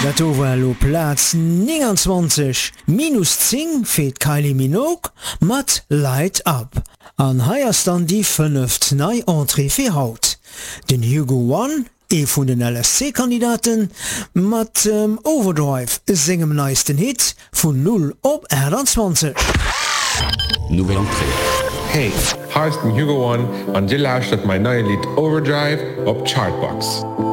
Dat overlo Platz 29 -10 feet Kylie Minogue mat Light Up. An Heierstand die 5 nei Entree fir haut. Den Hugo One, vun den LSC-Kandidaten, mat Overdrive singem neisten Hit vun 0 op 20. Nouvelle entrée. Hey, hier ist den Hugo One an Di lauscht dat mein neue Lied Overdrive op Chartbox.